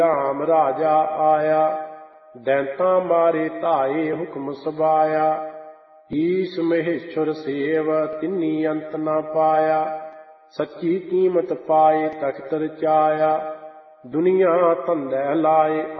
ਰਾਮ ਰਾਜਾ ਆਇਆ, ਦੈਂਤਾਂ ਮਾਰੇ ਧਾਏ ਹੁਕਮ ਸਬਾਇਆ। ਈਸ ਮਹੇਸ਼ਵਰ ਸੇਵ ਤਿੰਨੀ ਅੰਤ ਨਾ ਪਾਇਆ, ਸੱਚੀ ਕੀਮਤ ਪਾਏ ਤਖਤ ਰਚਾਇਆ। ਦੁਨੀਆ ਧੰਦੈ ਲਾਏ